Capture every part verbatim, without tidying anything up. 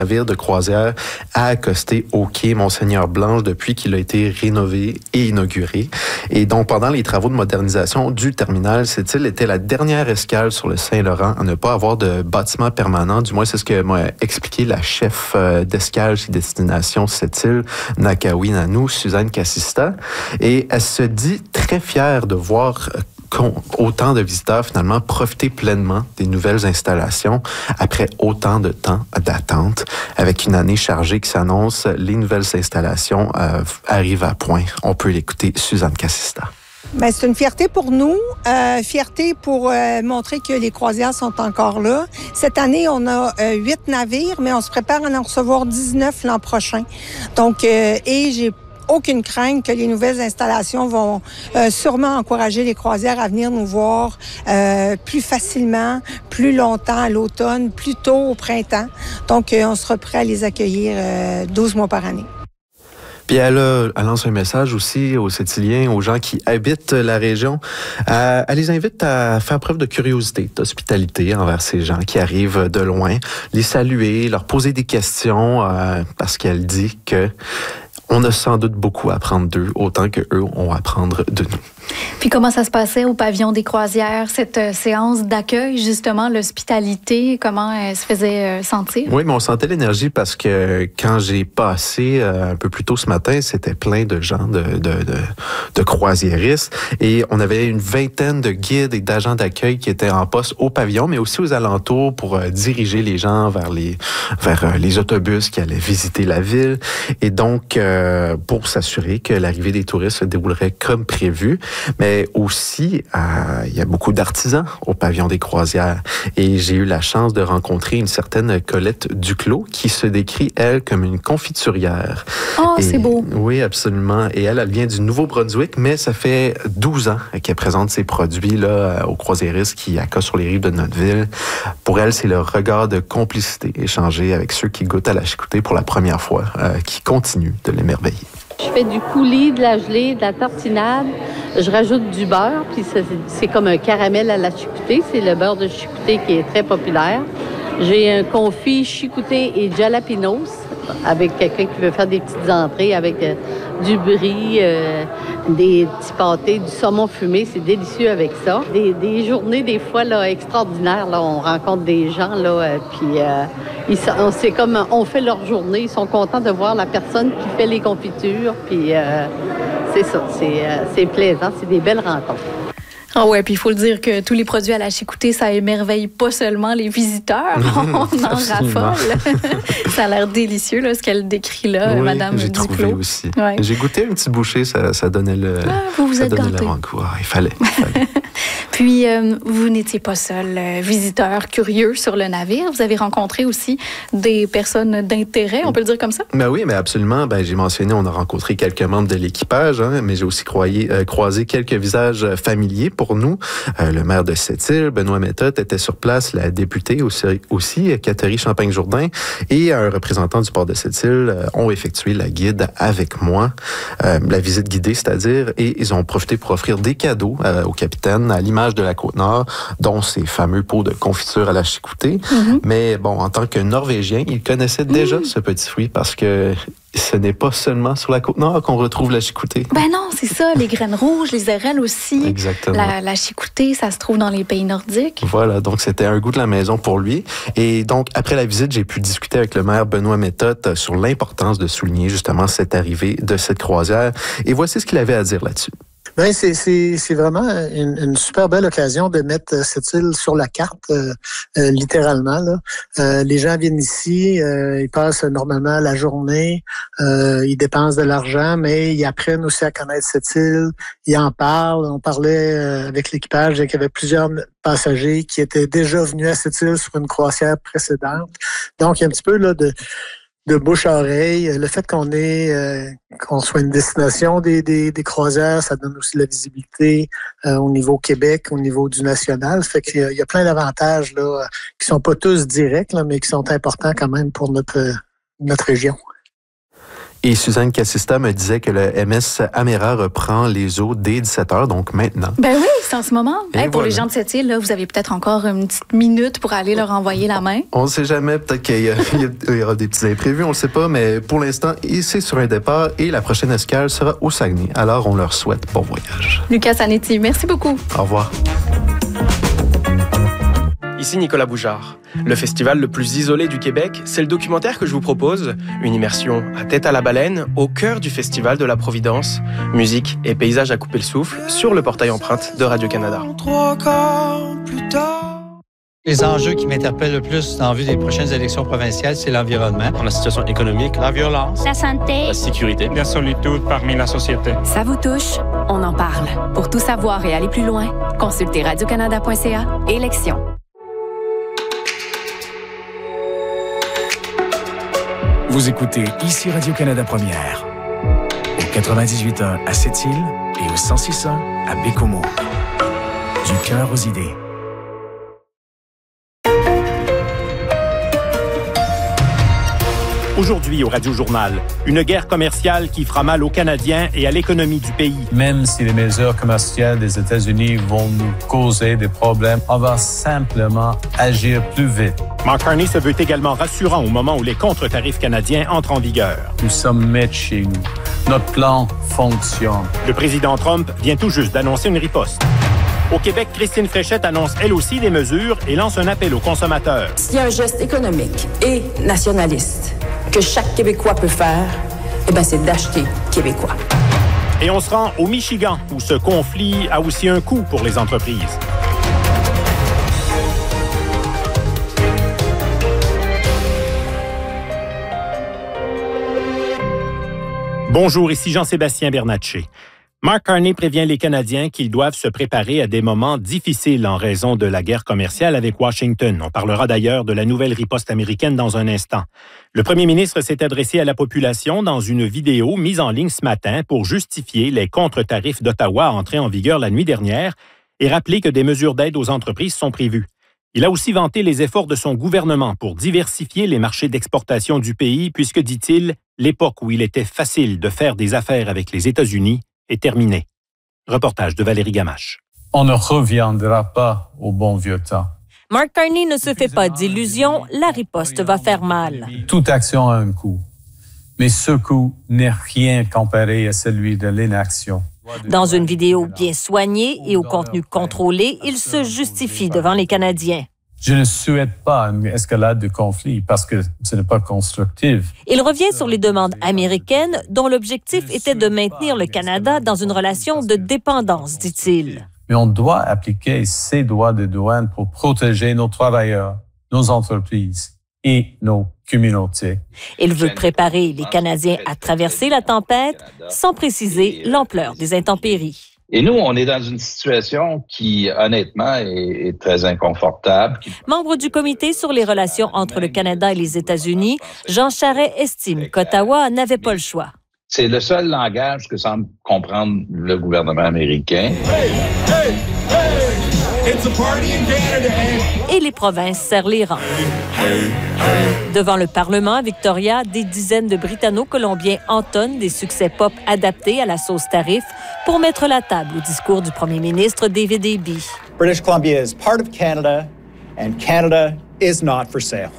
navire de croisière a accosté au quai Monseigneur-Blanche depuis qu'il a été rénové et inauguré. Et donc, pendant les travaux de modernisation du terminal, cette île était la dernière escale sur le Saint-Laurent à ne pas avoir de bâtiment permanent. Du moins, c'est ce que m'a expliqué la chef d'escale chez Destination cette île, Nakawi Nanou, Suzanne Cassista. Et elle se dit très fière de voir autant de visiteurs finalement profiter pleinement des nouvelles installations après autant de temps d'attente. Avec une année chargée qui s'annonce, les nouvelles installations euh, arrivent à point. On peut l'écouter, Suzanne Cassista. Bien, c'est une fierté pour nous, euh, fierté pour euh, montrer que les croisières sont encore là. Cette année, on a euh, huit navires, mais on se prépare à en recevoir dix-neuf l'an prochain. Donc, euh, et j'ai aucune crainte que les nouvelles installations vont euh, sûrement encourager les croisières à venir nous voir euh, plus facilement, plus longtemps à l'automne, plus tôt au printemps. Donc, euh, on sera prêt à les accueillir euh, douze mois par année. Puis elle, a, elle lance un message aussi aux Sétiliens, aux gens qui habitent la région. Euh, elle les invite à faire preuve de curiosité, d'hospitalité envers ces gens qui arrivent de loin, les saluer, leur poser des questions, euh, parce qu'elle dit que on a sans doute beaucoup à apprendre d'eux, autant qu'eux ont à apprendre de nous. Puis comment ça se passait au pavillon des croisières, cette euh, séance d'accueil, justement, l'hospitalité, comment elle se faisait euh, sentir? Oui, mais on sentait l'énergie parce que quand j'ai passé euh, un peu plus tôt ce matin, c'était plein de gens, de, de, de, de croisiéristes, et on avait une vingtaine de guides et d'agents d'accueil qui étaient en poste au pavillon, mais aussi aux alentours pour euh, diriger les gens vers les, vers euh, les autobus qui allaient visiter la ville, et donc euh, pour s'assurer que l'arrivée des touristes se déroulerait comme prévu. Mais aussi, euh, il y a beaucoup d'artisans au pavillon des croisières. Et j'ai eu la chance de rencontrer une certaine Colette Duclos qui se décrit, elle, comme une confiturière. Oh, et, c'est beau. Oui, absolument. Et elle, elle vient du Nouveau-Brunswick, mais ça fait douze ans qu'elle présente ses produits là, aux croisiéristes qui accostent sur les rives de notre ville. Pour elle, c'est le regard de complicité échangé avec ceux qui goûtent à la chicoutée pour la première fois euh, qui continue de l'émerveiller. Je fais du coulis, de la gelée, de la tartinade. Je rajoute du beurre, puis c'est, c'est comme un caramel à la chicoutée. C'est le beurre de chicoutée qui est très populaire. J'ai un confit chicoutée et jalapenos avec quelqu'un qui veut faire des petites entrées avec euh, du brie, euh, des petits pâtés, du saumon fumé. C'est délicieux avec ça. Des, des journées, des fois, là, extraordinaires. Là, on rencontre des gens, là, euh, puis euh, ils, c'est comme on fait leur journée. Ils sont contents de voir la personne qui fait les confitures, puis euh, c'est ça. C'est, euh, c'est plaisant. C'est des belles rencontres. Ah ouais, puis il faut le dire que tous les produits à la chicoutée, ça émerveille pas seulement les visiteurs. On en raffole. Ça a l'air délicieux, là, ce qu'elle décrit là, oui, Madame j'ai Duclos. trouvé aussi. Ouais. J'ai goûté une petite bouchée, ça, ça donnait le. Ah, vous vous ça êtes donnait gâté. l'avant-goût. Ah, il fallait. Il fallait. Puis, euh, vous n'étiez pas seul euh, visiteur curieux sur le navire. Vous avez rencontré aussi des personnes d'intérêt, on peut le dire comme ça? Ben oui, mais absolument. Ben, j'ai mentionné, on a rencontré quelques membres de l'équipage, hein, mais j'ai aussi croyé, euh, croisé quelques visages familiers pour nous. Euh, le maire de Sept-Îles, Benoît Méthode, était sur place, la députée aussi, aussi Catherine Champagne-Jourdain, et un représentant du port de Sept-Îles euh, ont effectué la guide avec moi, euh, la visite guidée, c'est-à-dire, et ils ont profité pour offrir des cadeaux euh, au capitaine, à l'image de la Côte-Nord, dont ces fameux pots de confiture à la chicoutée. Mm-hmm. Mais bon, en tant que Norvégien, il connaissait déjà mm. ce petit fruit parce que ce n'est pas seulement sur la Côte-Nord qu'on retrouve la chicoutée. Ben non, c'est ça, les graines rouges, les érelles aussi. Exactement. La, la chicoutée, ça se trouve dans les pays nordiques. Voilà, donc c'était un goût de la maison pour lui. Et donc, après la visite, j'ai pu discuter avec le maire Benoît Méthode sur l'importance de souligner justement cette arrivée de cette croisière. Et voici ce qu'il avait à dire là-dessus. Ben, c'est, c'est, c'est vraiment une, une super belle occasion de mettre cette île sur la carte, euh, euh, littéralement. Là. Euh, les gens viennent ici, euh, ils passent normalement la journée, euh, ils dépensent de l'argent, mais ils apprennent aussi à connaître cette île, ils en parlent. On parlait euh, avec l'équipage qu'il y avait plusieurs passagers qui étaient déjà venus à cette île sur une croisière précédente. Donc, il y a un petit peu là de... de bouche à oreille. Le fait qu'on ait, euh, qu'on soit une destination des, des, des croisières, ça donne aussi de la visibilité euh, au niveau Québec, au niveau du national. Fait qu'il y a, il y a plein d'avantages là qui sont pas tous directs, là, mais qui sont importants quand même pour notre, notre région. Et Suzanne Cassista me disait que le M S Améra reprend les eaux dès dix-sept heures, donc maintenant. Ben oui, c'est en ce moment. Hey, pour voilà. les gens de cette île, là, vous avez peut-être encore une petite minute pour aller leur envoyer la main. On ne sait jamais, peut-être qu'il y, a, il y aura des petits imprévus, on ne le sait pas, mais pour l'instant, c'est sur un départ et la prochaine escale sera au Saguenay. Alors, on leur souhaite bon voyage. Lucas Zanetti, merci beaucoup. Au revoir. Ici Nicolas Boujard. Le festival le plus isolé du Québec, c'est le documentaire que je vous propose. Une immersion à tête à la baleine, au cœur du Festival de la Providence. Musique et paysages à couper le souffle sur le portail empreinte de Radio-Canada. Les enjeux qui m'interpellent le plus en vue des prochaines élections provinciales, c'est l'environnement. La situation économique, la violence, la santé, la sécurité, la solitude parmi la société. Ça vous touche? On en parle. Pour tout savoir et aller plus loin, consultez radio canada point c a. Élections. Vous écoutez ici Radio-Canada Première, au quatre-vingt-dix-huit point un à Sept-Îles et au cent six point un à Bécomo. Du cœur aux idées. Aujourd'hui au Radio-Journal, une guerre commerciale qui fera mal aux Canadiens et à l'économie du pays. Même si les mesures commerciales des États-Unis vont nous causer des problèmes, on va simplement agir plus vite. Mark Carney se veut également rassurant au moment où les contre-tarifs canadiens entrent en vigueur. Nous sommes maîtres chez nous. Notre plan fonctionne. Le président Trump vient tout juste d'annoncer une riposte. Au Québec, Christine Fréchette annonce elle aussi des mesures et lance un appel aux consommateurs. S'il y a un geste économique et nationaliste que chaque Québécois peut faire, eh bien, c'est d'acheter québécois. Et on se rend au Michigan, où ce conflit a aussi un coût pour les entreprises. Bonjour, ici Jean-Sébastien Bernatchez. Mark Carney prévient les Canadiens qu'ils doivent se préparer à des moments difficiles en raison de la guerre commerciale avec Washington. On parlera d'ailleurs de la nouvelle riposte américaine dans un instant. Le premier ministre s'est adressé à la population dans une vidéo mise en ligne ce matin pour justifier les contre-tarifs d'Ottawa entrés en vigueur la nuit dernière et rappeler que des mesures d'aide aux entreprises sont prévues. Il a aussi vanté les efforts de son gouvernement pour diversifier les marchés d'exportation du pays puisque, dit-il, l'époque où il était facile de faire des affaires avec les États-Unis est terminée. Reportage de Valérie Gamache. On ne reviendra pas au bon vieux temps. Mark Carney ne se fait pas d'illusions, la riposte va faire mal. Toute action a un coût, mais ce coût n'est rien comparé à celui de l'inaction. Dans une vidéo bien soignée et au contenu contrôlé, il se justifie devant les Canadiens. Je ne souhaite pas une escalade de conflit parce que ce n'est pas constructif. Il revient sur les demandes américaines dont l'objectif était de maintenir le Canada dans une relation de dépendance, dit-il. Mais on doit appliquer ces droits de douane pour protéger nos travailleurs, nos entreprises et nos communautés. Il veut préparer les Canadiens à traverser la tempête sans préciser l'ampleur des intempéries. Et nous, on est dans une situation qui, honnêtement, est, est très inconfortable. Membre du comité sur les relations entre le Canada et les États-Unis, Jean Charest estime qu'Ottawa n'avait pas le choix. C'est le seul langage que semble comprendre le gouvernement américain. Hey, hey, hey, it's a party in Canada. Et les provinces serrent les rangs. Devant le Parlement à Victoria, des dizaines de Britanno-Colombiens entonnent des succès pop adaptés à la sauce tarif pour mettre la table au discours du premier ministre David Eby. British Columbia is part of Canada and Canada is not for sale.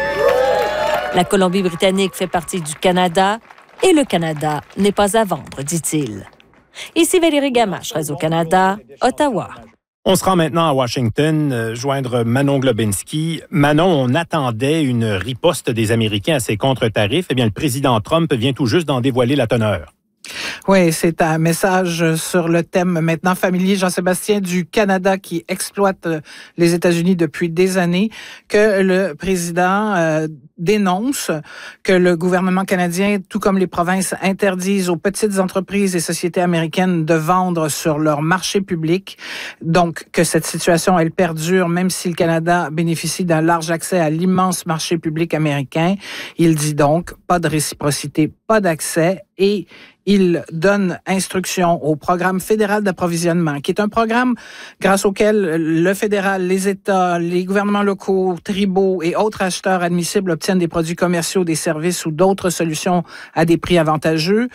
La Colombie-Britannique fait partie du Canada et le Canada n'est pas à vendre, dit-il. Ici Valérie Gamache, Radio-Canada, Ottawa. On se rend maintenant à Washington, euh, joindre Manon Globinski. Manon, on attendait une riposte des Américains à ces contre-tarifs. Eh bien, le président Trump vient tout juste d'en dévoiler la teneur. Oui, c'est un message sur le thème maintenant familier, Jean-Sébastien, du Canada qui exploite les États-Unis depuis des années, que le président euh, dénonce que le gouvernement canadien, tout comme les provinces, interdisent aux petites entreprises et sociétés américaines de vendre sur leur marché public. Donc, que cette situation, elle perdure, même si le Canada bénéficie d'un large accès à l'immense marché public américain. Il dit donc, pas de réciprocité pas d'accès et il donne instruction au programme fédéral d'approvisionnement, qui est un programme grâce auquel le fédéral, les États, les gouvernements locaux, tribaux et autres acheteurs admissibles obtiennent des produits commerciaux, des services ou d'autres solutions à des prix avantageux,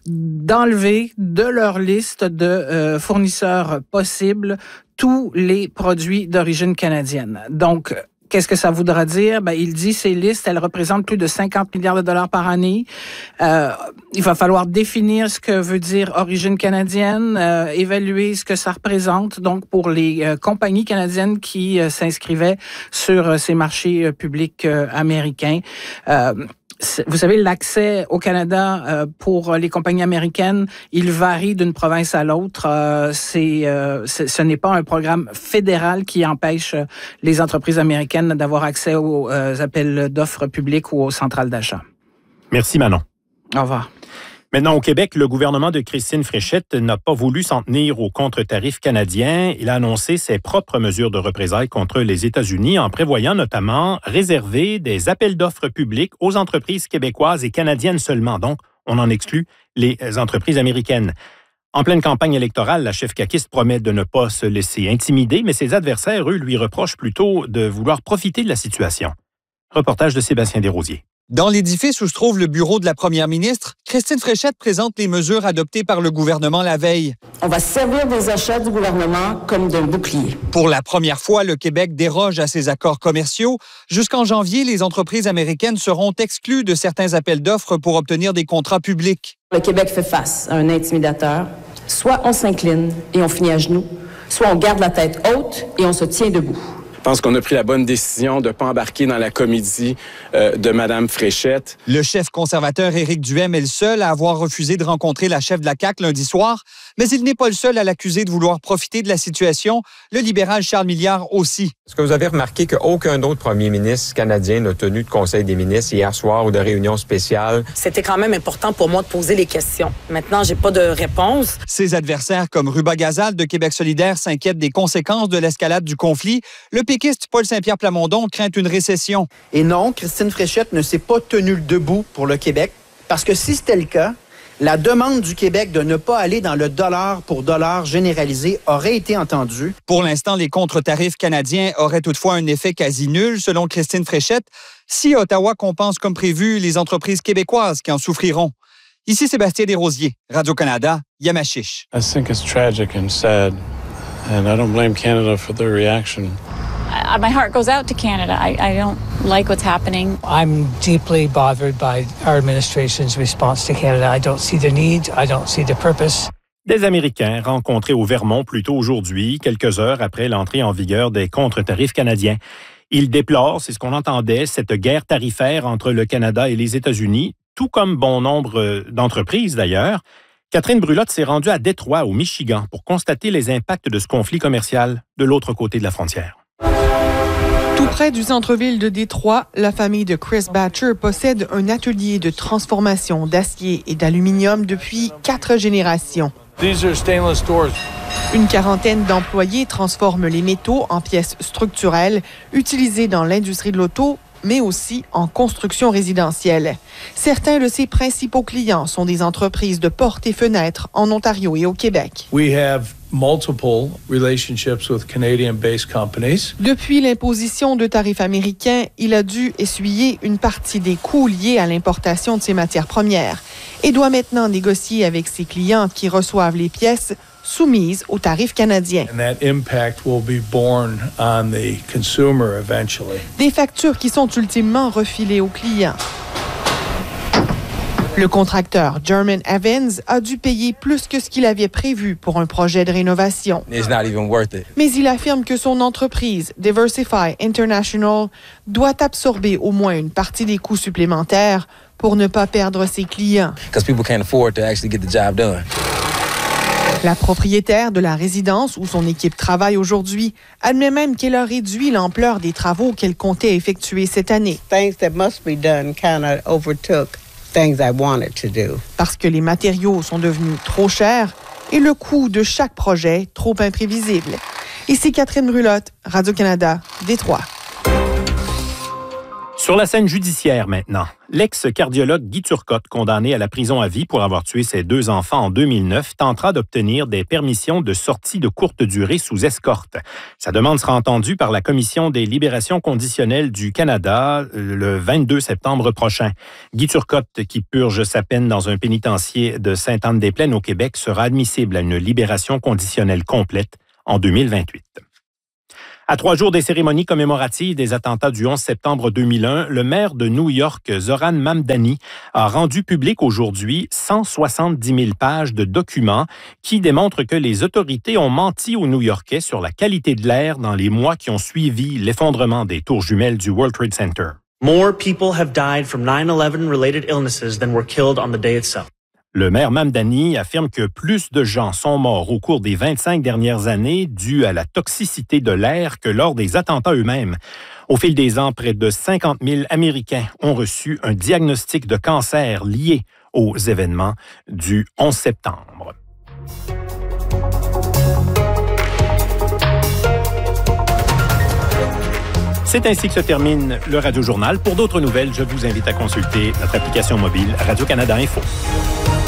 d'enlever de leur liste de euh, fournisseurs possibles tous les produits d'origine canadienne. Donc, qu'est-ce que ça voudra dire? Ben, il dit ces listes, elles représentent plus de cinquante milliards de dollars par année. Euh, il va falloir définir ce que veut dire origine canadienne, euh, évaluer ce que ça représente, donc pour les euh, compagnies canadiennes qui euh, s'inscrivaient sur euh, ces marchés euh, publics euh, américains. Euh, Vous savez, l'accès au Canada euh, pour les compagnies américaines, il varie d'une province à l'autre. Euh, c'est, euh, c'est, ce n'est pas un programme fédéral qui empêche les entreprises américaines d'avoir accès aux euh, appels d'offres publics ou aux centrales d'achat. Merci, Manon. Au revoir. Maintenant, au Québec, le gouvernement de Christine Fréchette n'a pas voulu s'en tenir aux contre-tarifs canadiens. Il a annoncé ses propres mesures de représailles contre les États-Unis en prévoyant notamment réserver des appels d'offres publics aux entreprises québécoises et canadiennes seulement. Donc, on en exclut les entreprises américaines. En pleine campagne électorale, la chef caquiste promet de ne pas se laisser intimider, mais ses adversaires, eux, lui reprochent plutôt de vouloir profiter de la situation. Reportage de Sébastien Desrosiers. Dans l'édifice où se trouve le bureau de la première ministre, Christine Fréchette présente les mesures adoptées par le gouvernement la veille. On va servir des achats du gouvernement comme d'un bouclier. Pour la première fois, le Québec déroge à ses accords commerciaux. Jusqu'en janvier, les entreprises américaines seront exclues de certains appels d'offres pour obtenir des contrats publics. Le Québec fait face à un intimidateur. Soit on s'incline et on finit à genoux, soit on garde la tête haute et on se tient debout. Je pense qu'on a pris la bonne décision de ne pas embarquer dans la comédie euh, de Mme Fréchette. Le chef conservateur Éric Duhaime est le seul à avoir refusé de rencontrer la chef de la C A Q lundi soir, mais il n'est pas le seul à l'accuser de vouloir profiter de la situation. Le libéral Charles Milliard aussi. Est-ce que vous avez remarqué qu'aucun autre premier ministre canadien n'a tenu de conseil des ministres hier soir ou de réunion spéciale? C'était quand même important pour moi de poser les questions. Maintenant, j'ai pas de réponse. Ses adversaires comme Ruba Gazal de Québec solidaire s'inquiètent des conséquences de l'escalade du conflit. Le péquiste Paul Saint-Pierre Plamondon craint une récession. Et non, Christine Fréchette ne s'est pas tenue debout pour le Québec, parce que si c'était le cas, la demande du Québec de ne pas aller dans le dollar pour dollar généralisé aurait été entendue. Pour l'instant, les contre-tarifs canadiens auraient toutefois un effet quasi nul, selon Christine Fréchette, si Ottawa compense comme prévu les entreprises québécoises qui en souffriront. Ici Sébastien Desrosiers, Radio-Canada, Yamachiche. I think it's tragic and sad, and I don't blame Canada for their reaction. Uh, my heart goes out to Canada. I, I don't like what's happening. I'm deeply bothered by our administration's response to Canada. I don't see the need. I don't see the purpose. Des Américains rencontrés au Vermont plus tôt aujourd'hui, quelques heures après l'entrée en vigueur des contre-tarifs canadiens. Ils déplorent, c'est ce qu'on entendait, cette guerre tarifaire entre le Canada et les États-Unis, tout comme bon nombre d'entreprises d'ailleurs. Catherine Brulotte s'est rendue à Détroit, au Michigan, pour constater les impacts de ce conflit commercial de l'autre côté de la frontière. Tout près du centre-ville de Détroit, la famille de Chris Batcher possède un atelier de transformation d'acier et d'aluminium depuis quatre générations. These are stainless doors. Une quarantaine d'employés transforment les métaux en pièces structurelles utilisées dans l'industrie de l'auto, mais aussi en construction résidentielle. Certains de ses principaux clients sont des entreprises de portes et fenêtres en Ontario et au Québec. We have multiple relationships with Canadian-based companies. Depuis l'imposition de tarifs américains, il a dû essuyer une partie des coûts liés à l'importation de ses matières premières et doit maintenant négocier avec ses clients qui reçoivent les pièces soumises aux tarifs canadiens. And that impact will be borne on the consumer eventually. Des factures qui sont ultimement refilées aux clients. Le contracteur German Evans a dû payer plus que ce qu'il avait prévu pour un projet de rénovation. It's not even worth it. Mais il affirme que son entreprise, Diversify International, doit absorber au moins une partie des coûts supplémentaires pour ne pas perdre ses clients. Because people can't afford to actually get the job done. La propriétaire de la résidence où son équipe travaille aujourd'hui admet même qu'elle a réduit l'ampleur des travaux qu'elle comptait effectuer cette année. Things that must be done kind of overtook things I wanted to do. Parce que les matériaux sont devenus trop chers et le coût de chaque projet trop imprévisible. Ici Catherine Brulotte, Radio-Canada, Détroit. Sur la scène judiciaire maintenant, l'ex-cardiologue Guy Turcotte, condamné à la prison à vie pour avoir tué ses deux enfants en deux mille neuf, tentera d'obtenir des permissions de sortie de courte durée sous escorte. Sa demande sera entendue par la Commission des libérations conditionnelles du Canada le vingt-deux septembre prochain. Guy Turcotte, qui purge sa peine dans un pénitencier de Sainte-Anne-des-Plaines au Québec, sera admissible à une libération conditionnelle complète en deux mille vingt-huit. À trois jours des cérémonies commémoratives des attentats du onze septembre deux mille un, le maire de New York, Zoran Mamdani, a rendu public aujourd'hui cent soixante-dix mille pages de documents qui démontrent que les autorités ont menti aux New-Yorkais sur la qualité de l'air dans les mois qui ont suivi l'effondrement des tours jumelles du World Trade Center. More people have died from nine eleven related illnesses than were killed on the day itself. Le maire Mamdani affirme que plus de gens sont morts au cours des vingt-cinq dernières années dû à la toxicité de l'air que lors des attentats eux-mêmes. Au fil des ans, près de cinquante mille Américains ont reçu un diagnostic de cancer lié aux événements du onze septembre. C'est ainsi que se termine le Radio Journal. Pour d'autres nouvelles, je vous invite à consulter notre application mobile Radio-Canada Info.